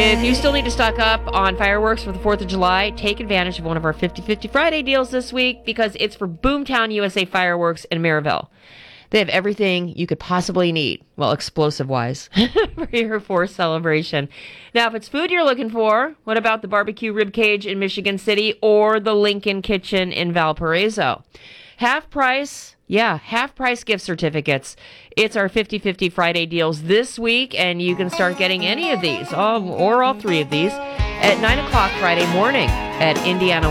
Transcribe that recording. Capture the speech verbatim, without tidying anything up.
If you still need to stock up on fireworks for the fourth of July, take advantage of one of our fifty fifty Friday deals this week because it's for Boomtown U S A Fireworks in Maryville. They have everything you could possibly need, well, explosive-wise, for your fourth celebration. Now, if it's food you're looking for, what about the Barbecue Rib Cage in Michigan City or the Lincoln Kitchen in Valparaiso? Half price, yeah, half price gift certificates. It's our fifty fifty Friday deals this week, and you can start getting any of these, um, or all three of these, at nine o'clock Friday morning at Indiana